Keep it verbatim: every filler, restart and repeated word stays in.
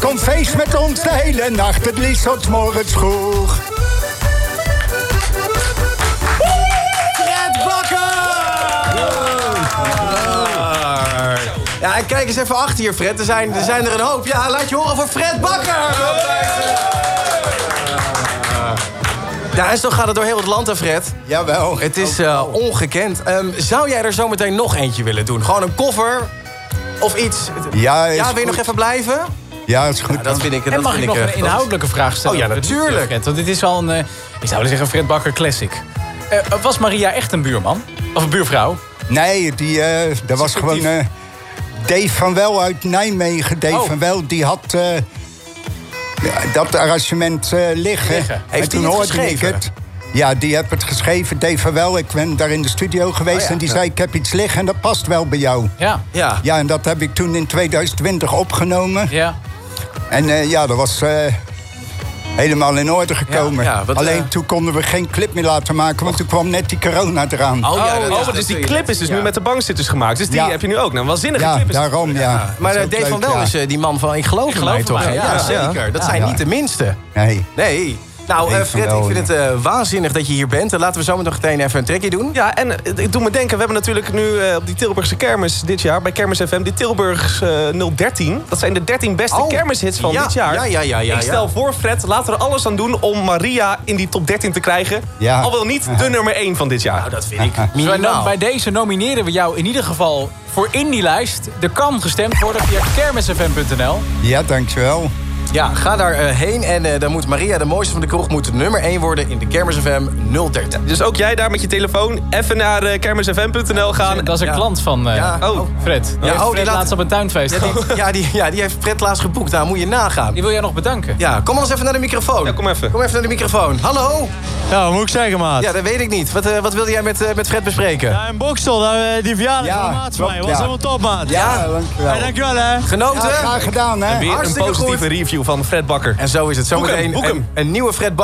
Kom feest met ons de hele nacht, het liefst tot 's morgens vroeg. Fred Bakker! Ja, en kijk eens even achter je, Fred. Er zijn er, zijn er een hoop. Ja, laat je horen voor Fred Bakker! Ja, en zo gaat het door heel het land, hè, Fred? Jawel. Het is uh, ongekend. Um, zou jij er zometeen nog eentje willen doen? Gewoon een cover of iets? Ja, is ja wil je goed. nog even blijven? Ja, is goed. Ja, dat vind ik. Dat En mag vind ik nog ik, een inhoudelijke vraag stellen? Oh ja, natuurlijk. Fred, want dit is wel een, uh, ik zou willen zeggen, Fred Bakker classic. Uh, was Maria echt een buurman? Of een buurvrouw? Nee, die, uh, dat was gewoon uh, Dave van Wel uit Nijmegen. Dave Oh. van Wel, die had uh, ja, dat arrangement uh, liggen. liggen. Heeft en toen hij het hoorde geschreven? ik het. Ja, die heb het geschreven. Dave van Wel, ik ben daar in de studio geweest. Oh ja, en die ja. zei, ik heb iets liggen en dat past wel bij jou. Ja. Ja. Ja, en dat heb ik toen in twintig twintig opgenomen. Ja. En uh, ja, dat was uh, helemaal in orde gekomen. Ja, ja, wat, Alleen uh, toen konden we geen clip meer laten maken, want toen kwam net die corona eraan. Oh, ja, dat- Oh, dat dus die zul je clip net- is dus ja. nu met de bankzitters gemaakt. Dus die Ja. heb je nu ook. Nou, een waanzinnige Ja, clip is het. daarom, ja. Maar Dat uh, is ook Dave van leuk, Wel ja. is uh, die man van Ik geloof in geloof mij, in toch? mij, hè? ja. Ja, Ja. zeker. Dat Ja, zijn ja. niet de minste. Nee. Nee. Nou, uh, Dave van Fred, Wel, ik vind ja. het uh, waanzinnig dat je hier bent. En laten we zo meteen even een trekje doen. Ja, en uh, ik doe me denken, we hebben natuurlijk nu uh, op die Tilburgse kermis dit jaar... bij Kermis F M, die Tilburgs uh, nul dertien. Dat zijn de dertien beste Oh. kermishits van Ja, dit jaar. ja, ja, ja, ja, ik stel ja. voor, Fred, laten we er alles aan doen... om Maria in die top dertien te krijgen. Ja. Al wel niet de nummer één van dit jaar. Nou, dat vind ik Dus wij minimaal. no- bij deze nomineren we jou in ieder geval voor in die lijst. Er kan gestemd worden via kermis f m punt n l. Ja, dankjewel. Ja, ga daar uh, heen en uh, dan moet Maria, de mooiste van de kroeg, moet nummer één worden in de Kermis F M nul dertien. Dus ook jij daar met je telefoon even naar uh, kermis f m punt n l gaan. Dat is een Ja. klant van uh, Ja. oh, Fred. Die Ja, heeft oh, die Fred laat- laatst op een tuinfeest Ja, gehad. die, ja, die, ja, die heeft Fred laatst geboekt. Daar moet je nagaan. Die wil jij nog bedanken. Ja, kom eens even naar de microfoon. Ja, kom even. Kom even naar de microfoon. Hallo? Ja, wat moet ik zeggen, maat? Ja, dat weet ik niet. Wat, uh, wat wilde jij met, uh, met Fred bespreken? Ja, in Bokstel, uh, die verjaardag Ja, van de maat van mij. klopt, Was ja. helemaal top, maat. Ja, dankjewel. Hey, dankjewel, hè. Genoten? Ja, graag gedaan, hè. Weer een Hartstikke positieve goed. review van Fred Bakker. En zo is het. Boek hem, Zometeen boek hem. een, een nieuwe Fred